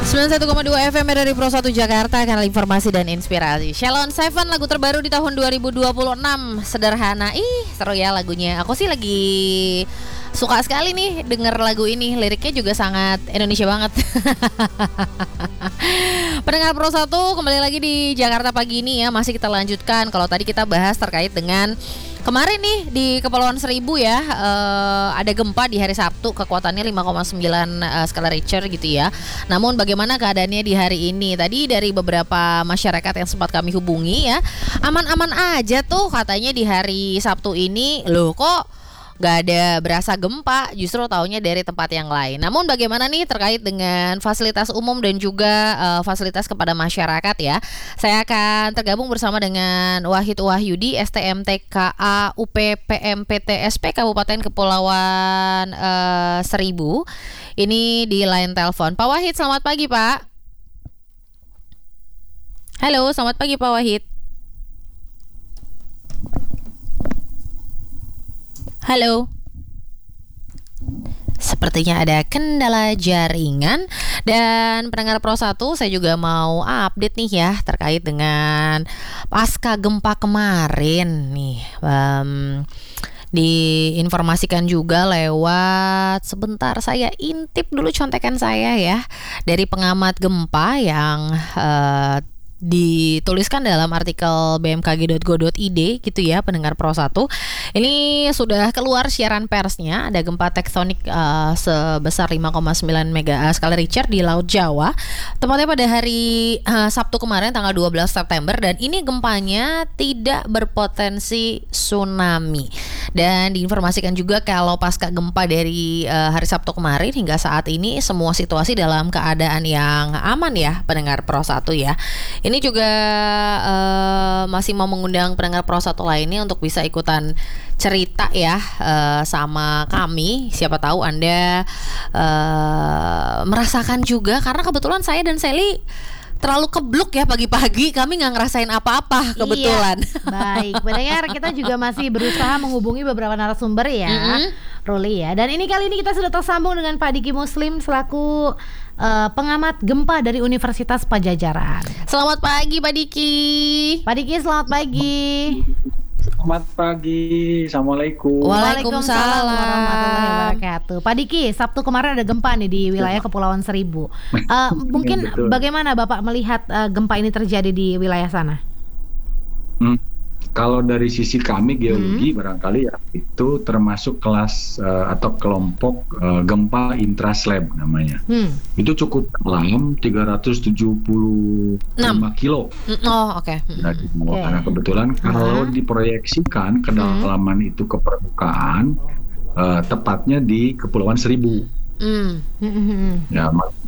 91,2 FM dari Pro 1 Jakarta, kanal informasi dan inspirasi. Shalom Seven, lagu terbaru di tahun 2026. Sederhana, seru ya lagunya. Aku sih lagi suka sekali nih denger lagu ini. Liriknya juga sangat Indonesia banget. Pendengar Pro 1, kembali lagi di Jakarta pagi ini ya. Masih kita lanjutkan. Kalau tadi kita bahas terkait dengan kemarin nih di Kepulauan Seribu ya, ada gempa di hari Sabtu, kekuatannya 5,9 skala Richter gitu ya. Namun bagaimana keadaannya di hari ini? Tadi dari beberapa masyarakat yang sempat kami hubungi ya, aman-aman aja tuh katanya di hari Sabtu ini. Loh kok gak ada berasa gempa, justru taunya dari tempat yang lain. Namun bagaimana nih terkait dengan fasilitas umum dan juga fasilitas kepada masyarakat ya. Saya akan tergabung bersama dengan Wahid Wahyudi, STMTKA UPPMPTSP Kabupaten Kepulauan Seribu. Ini di line telepon. Pak Wahid, selamat pagi Pak. Halo, selamat pagi Pak Wahid. Halo. Sepertinya ada kendala jaringan. Dan pendengar Pro 1, saya juga mau update nih ya terkait dengan pasca gempa kemarin nih. Diinformasikan juga lewat, sebentar saya intip dulu contekan saya ya, dari pengamat gempa yang dituliskan dalam artikel bmkg.go.id gitu ya, pendengar Pro 1. Ini sudah keluar siaran persnya, ada gempa tektonik sebesar 5,9 skala Richter di Laut Jawa, tepatnya pada hari Sabtu kemarin tanggal 12 September, dan ini gempanya tidak berpotensi tsunami. Dan diinformasikan juga kalau pasca gempa dari hari Sabtu kemarin hingga saat ini semua situasi dalam keadaan yang aman ya, pendengar Pro 1 ya. Ini juga masih mau mengundang pendengar Pro 1 lainnya untuk bisa ikutan cerita ya sama kami. Siapa tahu Anda merasakan juga, karena kebetulan saya dan Sally terlalu kebluk ya pagi-pagi, kami nggak ngerasain apa-apa kebetulan. Iya, baik, pendengar, kita juga masih berusaha menghubungi beberapa narasumber ya, Ruli ya. Dan kali ini kita sudah tersambung dengan Pak Diki Muslim selaku pengamat gempa dari Universitas Padjadjaran. Selamat pagi Pak Diki. Pak Diki, selamat pagi. Selamat pagi, Assalamualaikum. Waalaikumsalam warahmatullahi wabarakatuh. Pak Diki, Sabtu kemarin ada gempa nih di wilayah Kepulauan Seribu. Mungkin bagaimana Bapak melihat gempa ini terjadi di wilayah sana? Kalau dari sisi kami geologi barangkali ya itu termasuk kelas atau kelompok gempa intraslab namanya. Itu cukup dalam 375 kilo. Oke. Karena kebetulan kalau diproyeksikan kedalaman itu ke permukaan, tepatnya di Kepulauan Seribu. Ya,